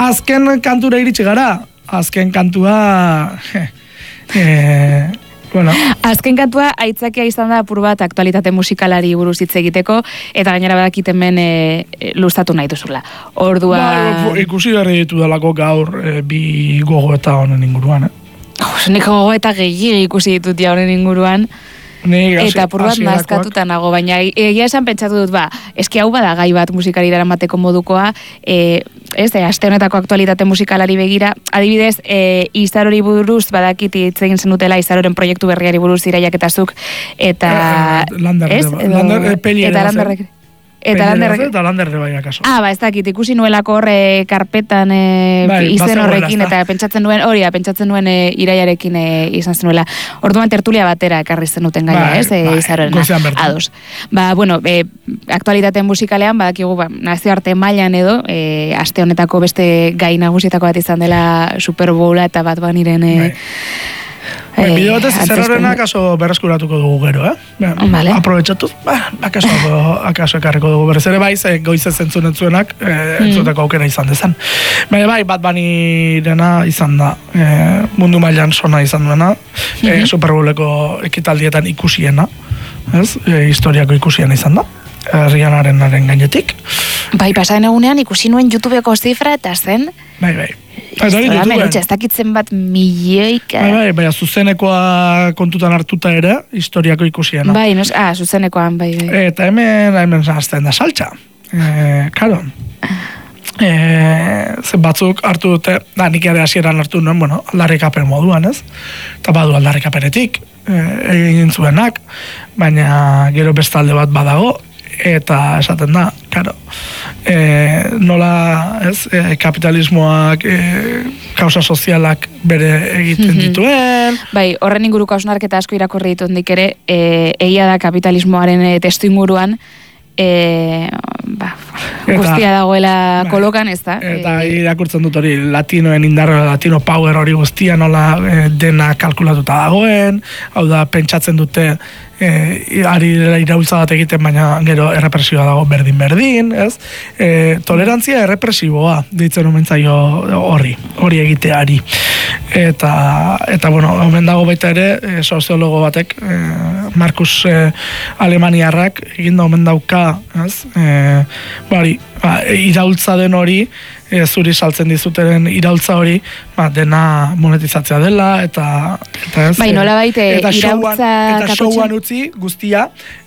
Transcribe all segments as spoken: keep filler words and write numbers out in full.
azken kantura iritsi gara. Azken kantua... eh, bueno. Azken kantua aitzakia izan da apur bat aktualitate musikalari buruz hitz egiteko, eta gainera badakit hemen e, e, luztatu nahi duzula. Ordua... Ba, ikusi berri ditu dalako gaur e, bi gogoeta honen inguruan, eh? Oh, nik gogoeta gehiagik ikusi ditut ja honen inguruan. Ni, eta apur bat nazkatuta nago, baina egia esan pentsatu dut, ba, eski hau bada gai bat musikari eramateko modukoa, e, ez, e, aste honetako aktualitate musikalari begira, adibidez, e, Izarori buruz badakit hitz egin zenutela Izaroren proiektu berriari buruz Iraiak eta zuk, eta... Eh, Lander, ez? Edo, Lander, eh, peli eta Landerrek. Eta Landerrek. Eta Landerre bai akaso. Ah, ba, ez dakit, ikusi nuelako horre karpetan e, bai, izen horrekin, eta pentsatzen nuen, hori da, pentsatzen nuen e, Iraiarekin e, izan zenuela. Orduan tertulia batera ekarri zenuten gaia, bai, ez? E, bai, Izaroren ados. Ba, bueno, e, aktualitate musikalean, badakigu, ba, nazioarte mailan edo, e, aste honetako beste gai nagusietako bat izan dela Super Bowla eta Bad Bunnyren e, bai. Bai, bide batez, Izarrorena akaso berreskuratuko dugu gero, eh? Vale. Aprobetxatu, ba, akaso, akaso ekarriko dugu berrez ere bai, ze goizez entzun entzuenak, e, entzuteko aukera izan dezan. Baina bai, Bad Bunnyrena izan da, e, mundu mailan sona izan duena, mm-hmm. e, Super Bowleko ekitaldietan ikusiena, ez? E, historiako ikusiena izan da, herrianaren gainetik. Bai, pasaren egunean ikusi nuen YouTubeko zifra eta zen... Bai, bai. Ez dakitzen bat milioika. Bai, bai, bai, zuzenekoa kontutan hartuta ere, historiako ikusiena. Bai, nos, ah, zuzenekoan, bai, bai. Eta hemen, hemen zahazten da saltza. E, karo. E, ze batzuk hartu dute, da, nik ere hasieran hartu nuen, bueno, aldarrikapen moduan, ez? Eta badu aldarrikapenetik, e, egin zuenak, baina gero bestalde bat badago, eta esaten da, karo, e, nola, ez, e, kapitalismoak, e, kausa sozialak bere egiten mm-hmm. dituen. Bai, horren inguruko hausnarketa asko irakurri ditut nik ere, e, egia da kapitalismoaren e, testu inguruan, e, ba, guztia dagoela bai, kolokan, ez da? Eta e, irakurtzen dut hori, latinoen indarra, latino power hori guztia nola e, dena kalkulatuta dagoen, hau da, pentsatzen dute, E, ari iraultza bat egiten, baina gero errepresioa dago berdin-berdin, ez? E, tolerantzia errepresiboa ditzen omentzaio horri, hori egiteari. Eta, eta bueno, omen dago baita ere, e, soziologo batek, e, Markus e, Alemaniarrak, egin da omen dauka, ez? E, bari, ba, iraultza den hori, e, zuri saltzen dizuteren iraultza hori, ba, dena monetizatzea dela, eta, eta ez... Bai, nola baite, iraultza... Eta showan utzi guztia,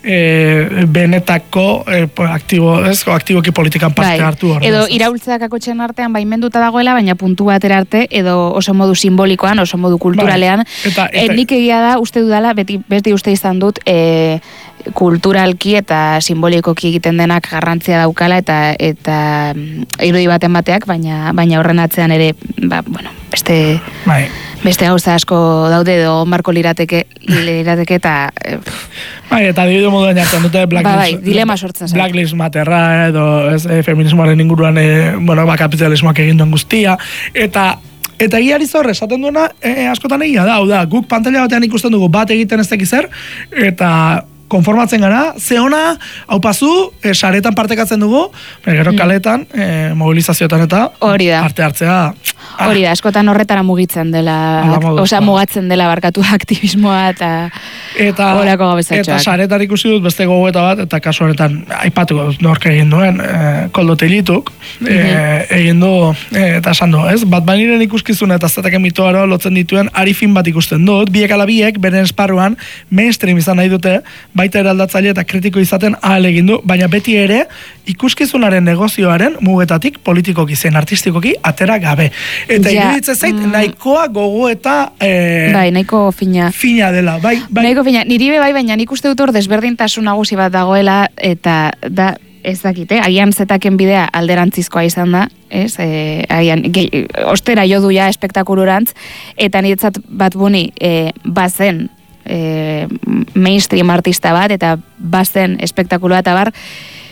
e, benetako e, aktibo, ez, aktiboki politikan parte bai, hartu hor. Edo iraultza kakotxen artean baimenduta dagoela, baina puntu batera arte, edo oso modu simbolikoan, oso modu kulturalean. Bai, eta, eta, e, nik egia da, uste dudala, beti, beti uste izan dut, e, kulturalki eta simbolikoki egiten denak garrantzia daukala eta eta irudi baten bateak, baina baina horren atzean ere, ba, bueno, beste bai. beste gauza asko daude edo marko lirateke lirateke eta bai, eta dibidu moduan jartzen dute Black ba, bai, dilema sortzen Black Lives Matterra edo ez, e, feminismoaren inguruan e, bueno, ba, kapitalismoak egin duen guztia, eta Eta egiari zorre, esaten duena, e, askotan egia da, hau da, guk pantalla batean ikusten dugu bat egiten ez dakiz zer, eta konformatzen gara, ze ona, hau pasu, e, saretan partekatzen dugu, gero kaletan, e, mobilizazioetan eta hori da. Parte hartzea. Hori da, askotan horretara mugitzen dela, osea mugatzen dela barkatu aktivismoa eta horako gabezatxoak. Eta saretan ikusi dut beste gogoeta bat, eta kasu honetan aipatuko nork egin duen, e, Koldo Telituk, e, mm-hmm. egin du, e, eta esan du, ez? Bad Bunnyren ikuskizuna eta zetaken mitoaro lotzen dituen arifin bat ikusten dut, biek ala biek, beren esparruan, mainstream izan nahi dute, baita eraldatzaile eta kritiko izaten ahal egin du, baina beti ere ikuskizunaren negozioaren mugetatik politikoki zen artistikoki atera gabe. Eta ja, iruditzen zait, mm, nahikoa gogo eta e, bai, nahiko fina. Fina dela, bai, bai. Nahiko fina. Niri be bai, baina nik uste dut hor desberdintasun nagusi bat dagoela eta da ez dakite, agian zetaken bidea alderantzizkoa izan da, ez? E, agian, ge, ostera jo du ja espektakulurantz, eta niretzat Bad Bunny e, bazen E, mainstream artista bat eta bazen espektakuloa eta bar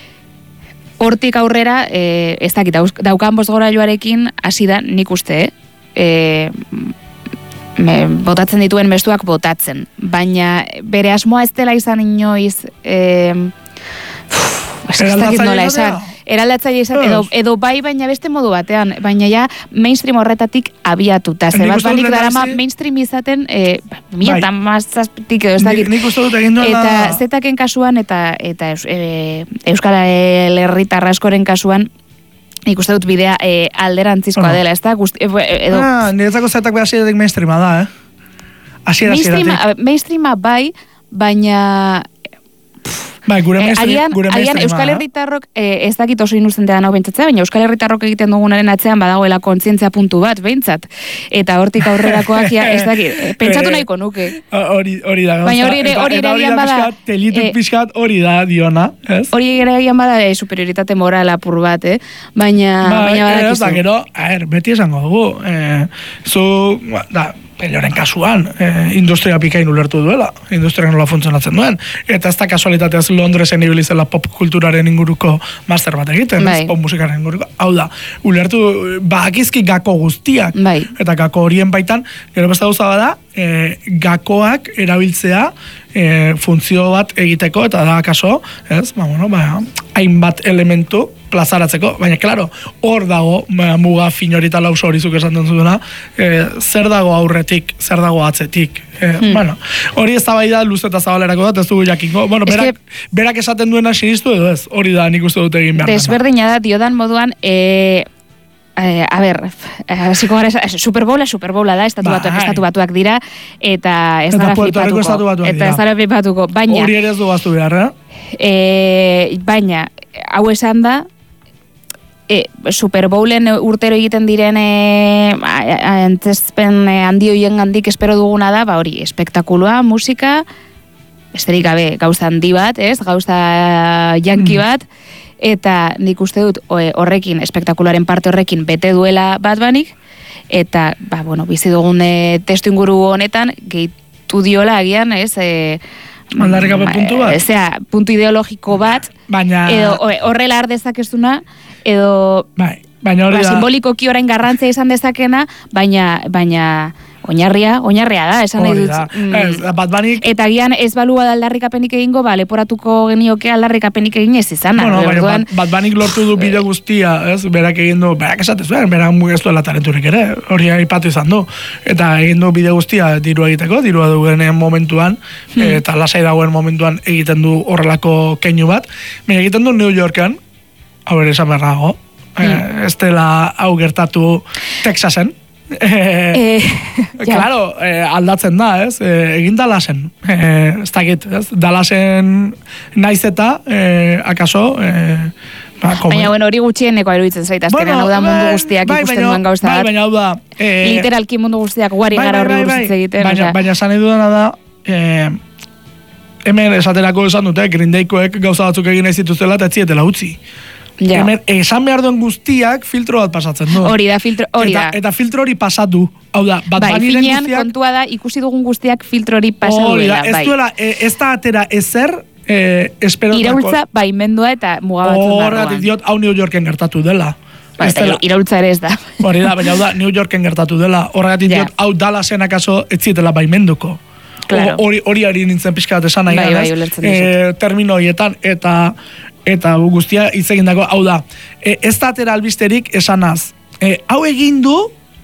hortik aurrera e, ez dakit, daukan bozgorailuarekin hasi da nik uste e, me, botatzen dituen mezuak botatzen, baina bere asmoa ez dela izan inoiz e, ez dakit nola esan eraldatzaile izan, edo, edo bai, baina beste modu batean, baina ja mainstream horretatik abiatuta. Ze bat banik darama mainstream izaten, e, mila eta mazazpitik edo ez dakit. Nik uste dut egin duela... Eta zetaken kasuan, eta, eta eus, e, Euskal Herritar askoren kasuan, nik uste dut bidea e, alderantzizkoa dela, ez da? Guzti, edo... Ah, niretzako zetak behar ziretik mainstreama da, eh? Asiera, mainstreama, mainstreama bai, baina... Bai, gure mainstream, agian, gure agian Euskal Herritarrok eh, ez dakit oso inuzentea nau bentsatzea, baina Euskal Herritarrok egiten dugunaren atzean badagoela kontzientzia puntu bat, behintzat. Eta hortik aurrerakoak ja, ez dakit, pentsatu nahiko nuke. Hori hori da. Baina hori ere hori ere egian bada... Telituk pixkat hori da diona, ez? Hori ere egian bada e, superioritate moral apur bat, eh? Baina... Ba, baina ez da, gero, a ver, beti esango dugu. Eh, zu, da... Peloren kasuan, eh, industria pikain ulertu duela, industria nola funtzionatzen duen, eta ez da kasualitateaz Londresen ibilizela pop kulturaren inguruko master bat egiten, bai. Pop musikaren inguruko, hau da, ulertu, bakizki gako guztiak, bai. Eta gako horien baitan, gero besta gauza bada, eh, gakoak erabiltzea eh, funtzio bat egiteko, eta da kaso, ez, ba, bueno, ba, hainbat elementu plazaratzeko, baina, klaro, hor dago, muga finorita lauso hori zuk esan duena, eh, zer dago aurretik, zer dago atzetik. Eh, hmm. Bueno, hori ez da bai da luz eta zabalerako da, ez dugu jakingo. Bueno, berak, que, berak esaten duena sinistu edo ez, hori da nik uste dute egin behar. Desberdina da, diodan moduan, eh, Eh, a ber, hasiko gara, Super Bowla, Super Bowla da, estatu batuak, estatu batuak dira, eta ez dara flipatuko. Eta ez dara flipatuko, baina... Hori ere ez du gaztu behar, eh? eh? Baina, hau esan da, e, Super Bowlen urtero egiten diren e, entzespen handi hoien gandik espero duguna da, ba hori, espektakuloa, musika, besterik gabe, gauza handi bat, ez? Gauza janki bat, eta nik uste dut horrekin, espektakularen parte horrekin bete duela bat banik, eta, ba, bueno, bizi dugun e, testu inguru honetan, gehitu diola agian, ez, e, aldarrikape puntu bat? Ezea, puntu ideologiko bat, baina... edo horrela ardezakezuna, edo... Bai, baina hori ba, da... Simbolikoki orain garrantzia izan dezakena, baina... baina Oinarria, oinarria da, esan nahi dut. Mm. Ez, bat banik... Eta gian ez balua da aldarrikapenik egingo, ba, leporatuko genioke aldarrikapenik egin ez izan. Bueno, baina bat, bat banik lortu du bide guztia, ez? Berak egin du, berak esate zuen, berak mugestuela talenturik ere, hori aipatu izan du. Eta egin du bide guztia diru egiteko, dirua dugenen momentuan, hmm. eta lasai dagoen momentuan egiten du horrelako keinu bat. Baina egiten du New Yorken, hau ere esan berrago, hmm. eh, ez dela hau gertatu Texasen. Eh, claro, eh, aldatzen da, ez? Eh, egin Dallasen. Eh, ez dakit, ez? Dallasen naiz eta, eh, akaso, eh, ba, baina, bueno, hori gutxieneko eruditzen zait, azkenean, hau da mundu guztiak bai, ikusten duen gauza bat. Baina, hau da... Eh, literalki mundu guztiak guari bai, gara horri buruz egiten. Baina, baina esan edudana da, eh, hemen esaterako esan dute, Green Daykoek gauza batzuk egin nahi zituztela eta etzietela utzi. Ja. Hemen, esan behar duen guztiak filtro bat pasatzen du. Hori da, filtro, hori da. Eta, eta filtro hori pasatu. Hau da, bat bai, baniren finean, guztiak... kontua da, ikusi dugun guztiak filtro hori pasatu hori dela. Ez bai. duela, ez da atera ezer, eh, esperotako... Iraultza, baimendua eta mugabatzen barruan. Horregatik diot, hau New Yorken gertatu dela. Ba, iraultza ere ez da. Hori da, baina hau da, New Yorken gertatu dela. Horregatik diot, hau Dallasen akaso ez zietela baimenduko. Hori claro. Hori ari nintzen pixka bat esan nahi bai, bai, e, termino horietan, eta eta guztia hitz egindako, hau da, e, ez da atera albisterik esanaz, e, hau egin du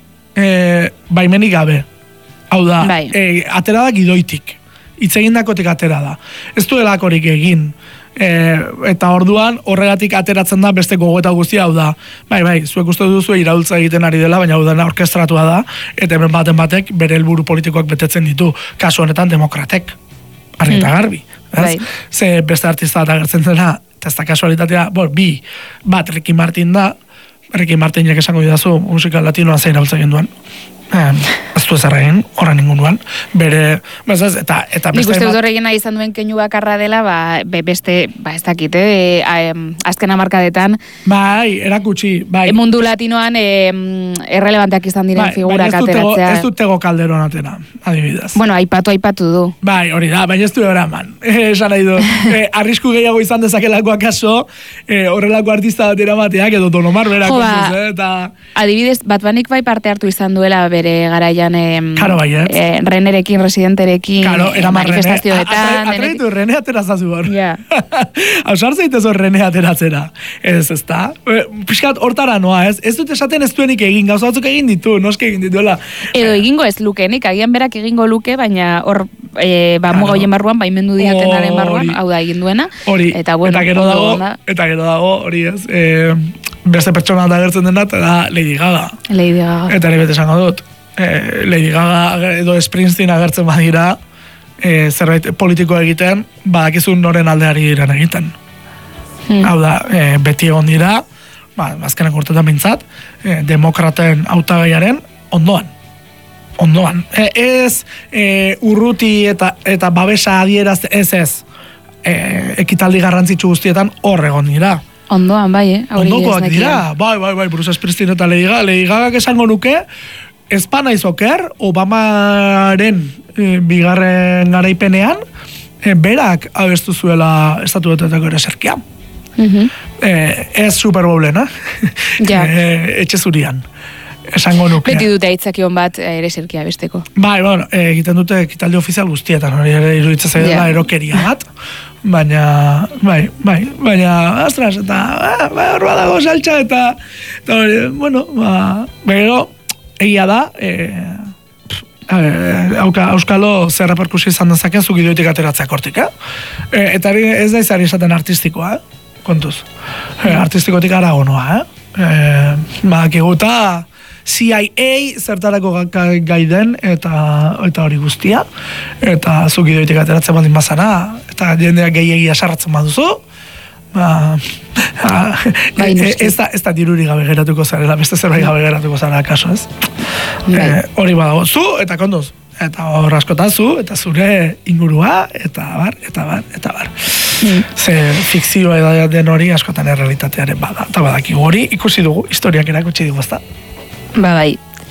e, baimenik gabe, hau da, bai. e, atera da gidoitik, hitz egindakotik atera da, ez du elakorik egin, e, eta orduan horregatik ateratzen da beste gogoeta guztia, hau da, bai, bai, zuek uste duzu iraultza egiten ari dela, baina hau dena orkestratua da, eta hemen baten batek bere helburu politikoak betetzen ditu, kasu honetan demokratek, argi eta garbi, bai. Ze beste artista bat agertzen dena, eta ez da kasualitatea, bo, bi, bat Ricky Martin da, Ricky Martinek esango didazu musika latinoa zein iraultza egin duen. Eh, ez du ez erregin, horren inguruan, bere, bez ez, eta, eta beste... Nik uste dut horregin izan duen keinu bakarra dela, ba, be, beste, ba, ez dakit, eh, e, azken amarkadetan... Bai, erakutsi, bai. Mundu latinoan e, errelevanteak izan diren bai, figurak ateratzea. Ez dut tego Calderon atera, adibidez. Bueno, aipatu, aipatu du. Bai, hori da, baina ez du ebera man. Esan nahi du, e, arrisku gehiago izan dezakelako akaso, e, horrelako artista bat eramateak, edo Don Omar berak. Jo, ba, kontuz, eh, eta... adibidez, Bad Bunnyk bai parte hartu izan duela bere garaian zan eh, Karo bai, eh? eh, Renerekin, Residenterekin Karo, eh, eraman Rene. manifestazioetan. Atreitu, Rene aterazazu hor. Ja. Hausar zaitez hor Rene ateratzera. Ez, ez da? Piskat, hortara noa, ez? Ez dut esaten ez duenik egin, gauza batzuk egin ditu, noski egin dituela. Edo egingo ez lukenik, agian berak egingo luke, baina hor, e, ba, muga hoien barruan, baimendu diatenaren barruan, hau da egin duena. Hori, eta, bueno, eta gero dago, eta gero dago, hori ez, e, beste pertsona da gertzen dena, eta da Lady Gaga. Lady Gaga. Eta ere bete esango dut. E, Lady Gaga edo Springsteen agertzen badira, e, zerbait politiko egiten, badakizun noren aldeari diren egiten. Hmm. Hau da, e, beti egon dira, ba, azkenen urtetan bintzat, e, demokraten hautagaiaren ondoan. Ondoan. E, ez e, urruti eta, eta babesa adieraz ez ez. E, ekitaldi garrantzitsu guztietan hor egon dira. Ondoan, bai, eh? Ondokoak dira, bai, bai, bai, Bruce Springsteen eta Lady Gaga. Lady Gaga esango nuke, ezpana izoker, Obamaren e, bigarren garaipenean, e, berak abestu zuela estatuetetako ere zerkia. Uh-huh. E, ez Super Bowlena, ja. e, etxe zurian. Esango nuke. Beti dute aitzakion bat ere zerkia besteko. Bai, bueno, egiten dute ekitaldi ofizial guztietan, hori ere iruditzen zaidala yeah. erokeria bat, baina, bai, bai, baina, astras, eta, ba, hor badago saltxa, eta, eta hori, bueno, ba, bero, egia da, e, hauka, auskalo zer reperkusio izan dezake zuk idoitik ateratzea kortik, eh? E, eta ez da izan esaten artistikoa, eh? Kontuz. E, artistikotik aragonoa, eh? E, ba, kiguta, C I A zertarako gai den eta eta hori guztia eta zuk idoitik ateratzen baldin bazara eta jendeak gehiagia sarratzen baduzu ba, ba e, ez da ez da diruri gabe geratuko zarela beste zerbait gabe geratuko zara kaso ez e, hori badago zu eta kondoz eta hor askotan zu eta zure ingurua eta bar eta bar eta bar mm. ze fikzioa edo den hori askotan errealitatearen bada eta badakigu hori ikusi dugu historiak erakutsi digu ezta. Ba, bai.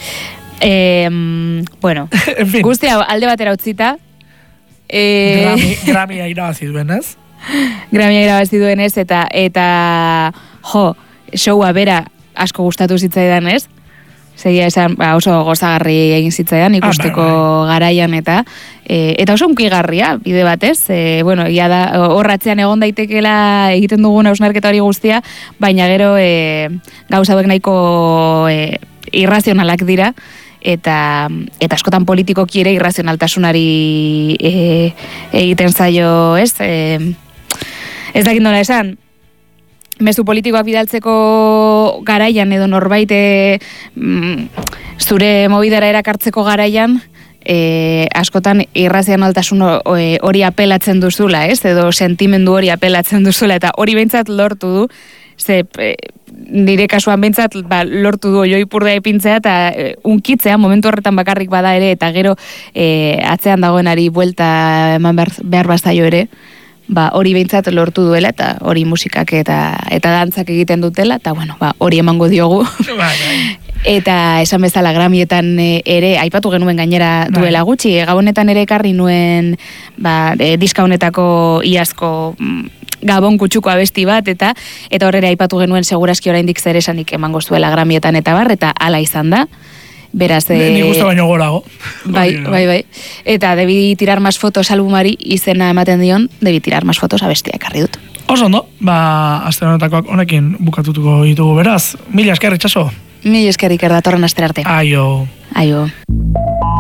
E, bueno, en fin. Guztia alde batera utzita. E... Grammy, Grammya irabazi duen, ez? Grammya irabazi duen, ez? Eta, eta jo, showa bera asko gustatu zitzaidan, ez? Segia esan, ba, oso gozagarri egin zitzaidan, ikusteko ah, bai, bai. garaian eta e, eta oso unkigarria, bide batez. E, bueno, ia da, horratzean egon daitekela egiten dugun hausnarketa hori guztia, baina gero e, gauza hauek nahiko e, irrazionalak dira, eta eta askotan politikoki ere irrazionaltasunari e, egiten zaio, ez? E, ez dakit nola esan, mezu politikoak bidaltzeko garaian edo norbait e, mm, zure mobidara erakartzeko garaian, e, askotan irrazionaltasun hori apelatzen duzula, ez? Edo sentimendu hori apelatzen duzula, eta hori behintzat lortu du, ze e, nire kasuan behintzat ba, lortu du oio ipurdea ipintzea eta e, unkitzea momentu horretan bakarrik bada ere eta gero e, atzean dagoenari buelta eman behar, behar bazaio ere, ba, hori behintzat lortu duela eta hori musikak eta eta dantzak egiten dutela eta bueno, ba, hori emango diogu. Eta esan bezala Grammyetan ere aipatu genuen gainera duela gutxi, gabonetan ere ekarri nuen ba, e, diska honetako iazko Gabon kutsuko abesti bat, eta eta horrela aipatu genuen segurazki oraindik zer esanik emango zuela Grammyetan eta bar, eta hala izan da. Beraz, e, ni gustu baino gorago. Bai, bai, bai. Eta Debi tirar más fotos albumari izena ematen dion, Debi tirar más fotos abestia ekarri dut. Oso ondo, ba, aste honetakoak honekin bukatutuko ditugu beraz. Mila esker, itxaso. Mila esker, Iker, datorren astera arte. Aio. Aio.